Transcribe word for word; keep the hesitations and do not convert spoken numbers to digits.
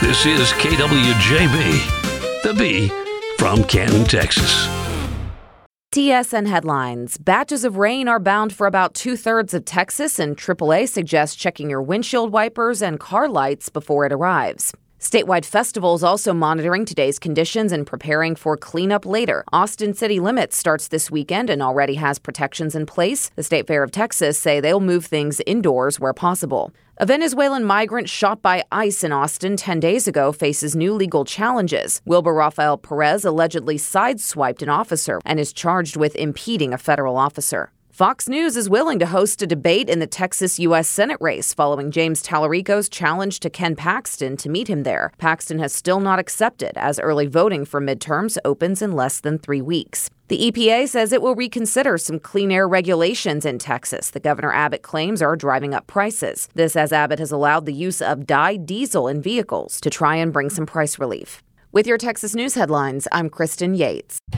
This is K W J B, the B from Canton, Texas. T S N headlines. Batches of rain are bound for about two-thirds of Texas, and triple A suggests checking your windshield wipers and car lights before it arrives. Statewide festivals also monitoring today's conditions and preparing for cleanup later. Austin City Limits starts this weekend and already has protections in place. The State Fair of Texas say they'll move things indoors where possible. A Venezuelan migrant shot by ICE in Austin ten days ago faces new legal challenges. Wilbur Rafael Perez allegedly sideswiped an officer and is charged with impeding a federal officer. Fox News is willing to host a debate in the Texas U S Senate race following James Tallarico's challenge to Ken Paxton to meet him there. Paxton has still not accepted, as early voting for midterms opens in less than three weeks. The E P A says it will reconsider some clean air regulations in Texas that Governor Abbott claims are driving up prices. This as Abbott has allowed the use of dyed diesel in vehicles to try and bring some price relief. With your Texas News headlines, I'm Kristen Yates.